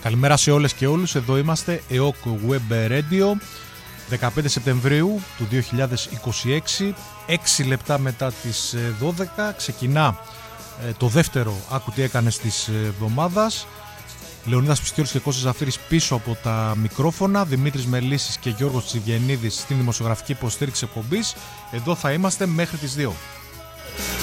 Καλημέρα σε όλες και όλους, εδώ είμαστε ΕΟΚ Web Radio, 15 Σεπτεμβρίου του 2026, 6 λεπτά μετά τις 12, ξεκινά το δεύτερο «Άκου τι έκανες» της εβδομάδας. Λεωνίδας Πιστιώρης και Κώστας Ζαφύρης πίσω από τα μικρόφωνα, Δημήτρης Μελίσης και Γιώργος Τσιβιενίδης στην δημοσιογραφική υποστήριξη εκπομπής. Εδώ θα είμαστε μέχρι τις 2.